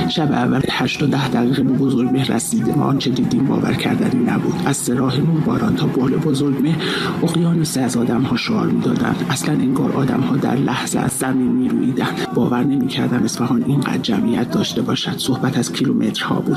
شب اول 8 تا 10 دقیقه به بزرگمهر رسیدیم و آنچه دیدیم باور کردنی نبود. از سراحمون باران تا بال بزرگمهر اقیانوسی از آدم‌ها شعار می‌دادند. اصلاً انگار آدم‌ها در لحظه از زمین می‌رویدند. باور نمی‌کردم اصفهان اینقدر جمعیت داشته باشد. صحبت از کیلومترها بود.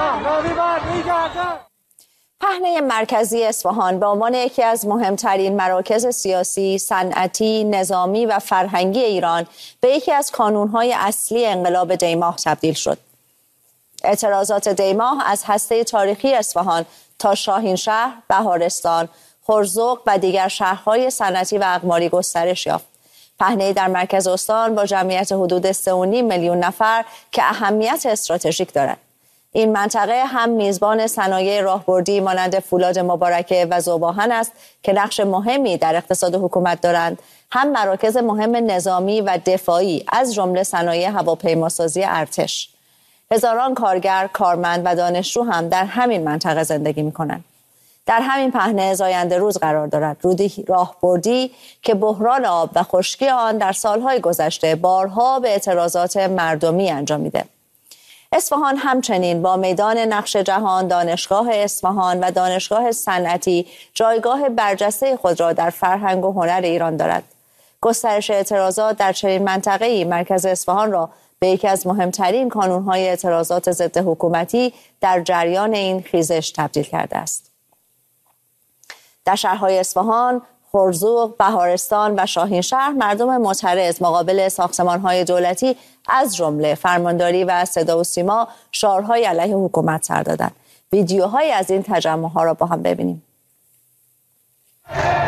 پهنه مرکزی اصفهان به عنوان یکی از مهمترین مراکز سیاسی، صنعتی، نظامی و فرهنگی ایران به یکی از کانون‌های اصلی انقلاب دی‌ماه تبدیل شد. اعتراضات دی‌ماه از هسته تاریخی اصفهان تا شاهینشهر، بهارستان، خرزق و دیگر شهرهای صنعتی و اقماری گسترش یافت. پهنه‌ای در مرکز استان با جمعیت حدود 3.5 میلیون نفر که اهمیت استراتژیک دارد. این منطقه هم میزبان صنایع راهبردی مانند فولاد مبارکه و ذوب‌آهن است که نقش مهمی در اقتصاد حکومت دارند، هم مراکز مهم نظامی و دفاعی از جمله صنایع هواپیماسازی ارتش. هزاران کارگر، کارمند و دانشجو هم در همین منطقه زندگی می‌کنند. در همین پهنه زاینده روز قرار دارد، رودی راهبردی که بحران آب و خشکی آن در سالهای گذشته بارها به اعتراضات مردمی انجامیده. اصفهان همچنین با میدان نقش جهان، دانشگاه اصفهان و دانشگاه صنعتی جایگاه برجسته خود را در فرهنگ و هنر ایران دارد. گسترش اعتراضات در چنین منطقه‌ای مرکز اصفهان را به یکی از مهمترین کانون‌های اعتراضات ضد حکومتی در جریان این خیزش تبدیل کرده است. در شهرهای اصفهان، خرزق، بهارستان و شاهینشهر مردم معترض مقابل ساختمان‌های دولتی از جمله فرمانداری و صدا و سیما شعارهای علیه حکومت سر دادند. ویدیوهایی از این تجمع‌ها را با هم ببینیم.